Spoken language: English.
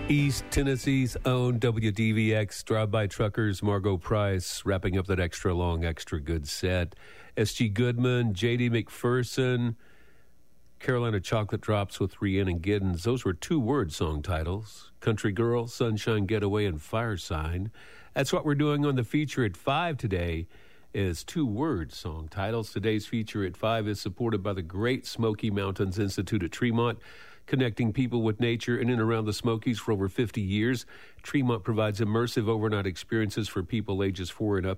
East Tennessee's own WDVX Drive-By Truckers, Margot Price, wrapping up that extra long, extra good set. S.G. Goodman, J.D. McPherson, Carolina Chocolate Drops with Rhiannon Giddens. Those were two-word song titles. Country Girl, Sunshine Getaway, and Fire Sign. That's what we're doing on the feature at 5 today, is two-word song titles. Today's feature at 5 is supported by the Great Smoky Mountains Institute at Tremont, connecting people with nature in and around the Smokies for over 50 years. Tremont provides immersive overnight experiences for people ages 4 and up